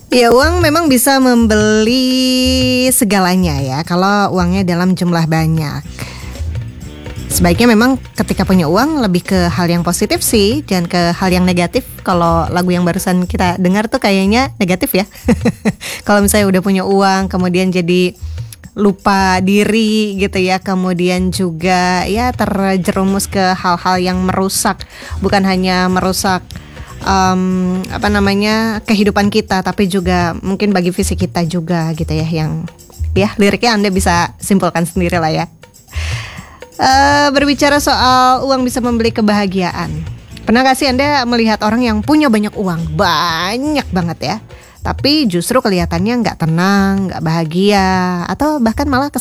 Ya, uang memang bisa membeli segalanya ya, kalau uangnya dalam jumlah banyak. Sebaiknya memang ketika punya uang lebih ke hal yang positif sih, jangan ke hal yang negatif. Kalau lagu yang barusan kita dengar tuh kayaknya negatif ya. Kalau misalnya udah punya uang, kemudian jadi lupa diri gitu ya, kemudian juga ya terjerumus ke hal-hal yang merusak, bukan hanya merusak kehidupan kita, tapi juga mungkin bagi visi kita juga gitu ya, yang ya liriknya Anda bisa simpulkan sendiri lah ya. Berbicara soal uang bisa membeli kebahagiaan, pernah gak sih Anda melihat orang yang punya banyak uang, banyak banget ya, tapi justru kelihatannya gak tenang, gak bahagia, atau bahkan malah